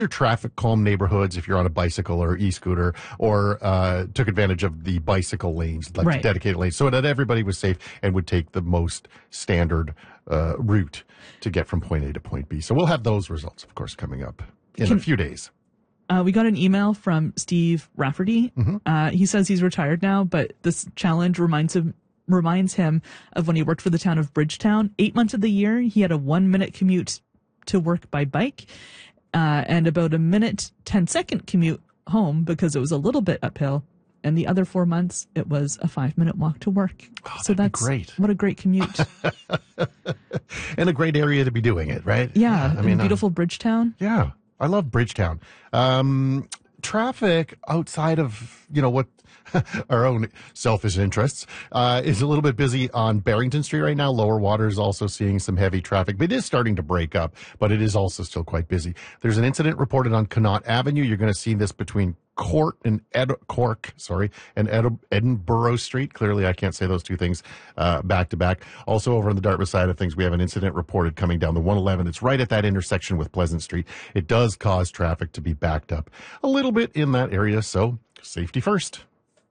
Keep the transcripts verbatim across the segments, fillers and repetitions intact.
traffic calm neighborhoods if you're on a bicycle or e-scooter, or uh, took advantage of the bicycle lanes, like Right. dedicated lanes, so that everybody was safe and would take the most standard uh, route to get from point A to point B. So we'll have those results, of course, coming up in Can- a few days. Uh, we got an email from Steve Rafferty. Mm-hmm. Uh, he says he's retired now, but this challenge reminds him reminds him of when he worked for the town of Bridgetown. Eight months of the year, he had a one-minute commute to work by bike, uh, and about a minute, ten-second commute home because it was a little bit uphill. And the other four months, it was a five-minute walk to work. Oh, so that'd be that's great. What a great commute. And a great area to be doing it, right? Yeah, I mean, in beautiful Bridgetown. Uh, yeah, I love Bridgetown. Um, traffic outside of, you know, what our own selfish interests uh, is a little bit busy on Barrington Street right now. Lower Water is also seeing some heavy traffic, but it is starting to break up, but it is also still quite busy. There's an incident reported on Connaught Avenue. You're going to see this between Court and Ed, Cork, sorry, and Ed, Edinburgh Street. Clearly, I can't say those two things uh, back to back. Also, over on the Dartmouth side of things, we have an incident reported coming down the one eleven. It's right at that intersection with Pleasant Street. It does cause traffic to be backed up a little bit in that area, so safety first.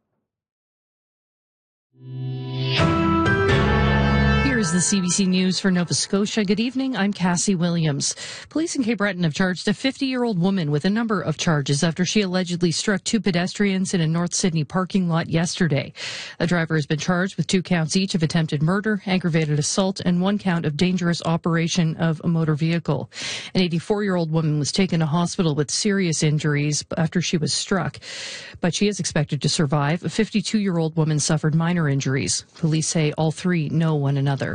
Here's the C B C News for Nova Scotia. Good evening. I'm Cassie Williams. Police in Cape Breton have charged a fifty-year-old woman with a number of charges after she allegedly struck two pedestrians in a North Sydney parking lot yesterday. The driver has been charged with two counts each of attempted murder, aggravated assault, and one count of dangerous operation of a motor vehicle. An eighty-four-year-old woman was taken to hospital with serious injuries after she was struck, but she is expected to survive. A fifty-two-year-old woman suffered minor injuries. Police say all three know one another.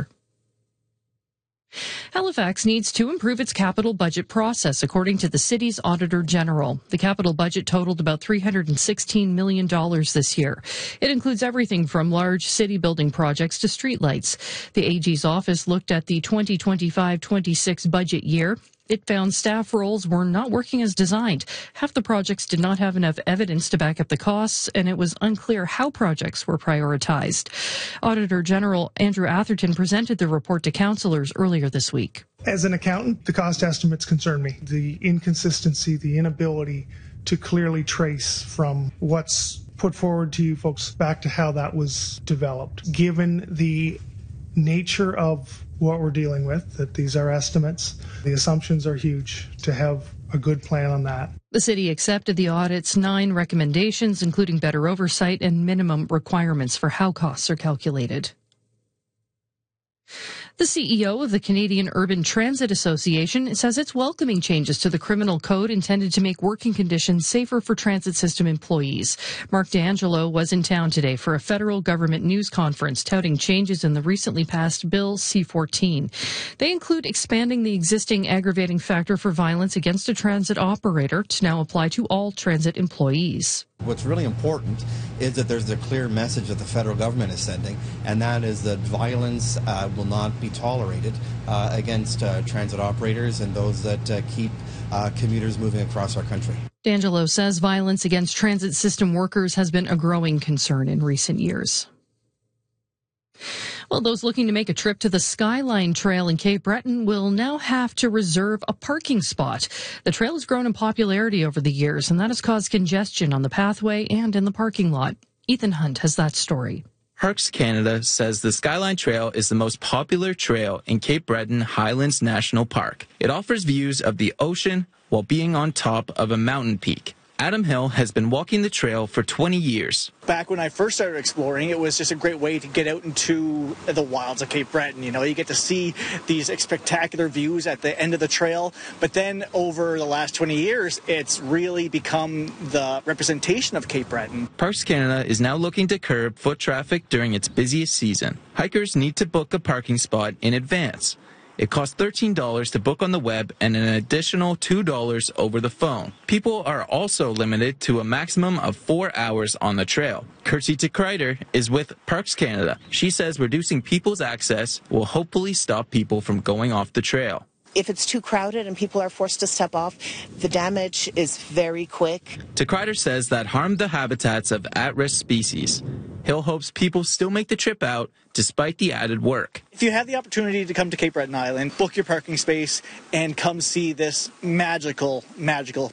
Halifax needs to improve its capital budget process, according to the city's Auditor General. The capital budget totaled about three hundred sixteen million dollars this year. It includes everything from large city building projects to streetlights. The A G's office looked at the twenty twenty-five twenty-six budget year. It found staff roles were not working as designed. Half the projects did not have enough evidence to back up the costs, and it was unclear how projects were prioritized. Auditor General Andrew Atherton presented the report to councillors earlier this week. As an accountant, the cost estimates concern me. The inconsistency, the inability to clearly trace from what's put forward to you folks back to how that was developed. Given the nature of what we're dealing with, that these are estimates, the assumptions are huge. To have a good plan on that. The city accepted the audit's nine recommendations, including better oversight and minimum requirements for how costs are calculated. The C E O of the Canadian Urban Transit Association says it's welcoming changes to the criminal code intended to make working conditions safer for transit system employees. Mark D'Angelo was in town today for a federal government news conference touting changes in the recently passed Bill C fourteen. They include expanding the existing aggravating factor for violence against a transit operator to now apply to all transit employees. What's really important is that there's a clear message that the federal government is sending, and that is that violence uh, will not be tolerated uh, against uh, transit operators and those that uh, keep uh, commuters moving across our country. D'Angelo says violence against transit system workers has been a growing concern in recent years. Well, those looking to make a trip to the Skyline Trail in Cape Breton will now have to reserve a parking spot. The trail has grown in popularity over the years, and that has caused congestion on the pathway and in the parking lot. Ethan Hunt has that story. Parks Canada says the Skyline Trail is the most popular trail in Cape Breton Highlands National Park. It offers views of the ocean while being on top of a mountain peak. Adam Hill has been walking the trail for twenty years. Back when I first started exploring, it was just a great way to get out into the wilds of Cape Breton. You know, you get to see these spectacular views at the end of the trail. But then over the last twenty years, it's really become the representation of Cape Breton. Parks Canada is now looking to curb foot traffic during its busiest season. Hikers need to book a parking spot in advance. It costs thirteen dollars to book on the web and an additional two dollars over the phone. People are also limited to a maximum of four hours on the trail. Kirsty Kreider is with Parks Canada. She says reducing people's access will hopefully stop people from going off the trail. If it's too crowded and people are forced to step off, the damage is very quick. Kreider says that harmed the habitats of at-risk species. Hill hopes people still make the trip out despite the added work. If you have the opportunity to come to Cape Breton Island, book your parking space and come see this magical, magical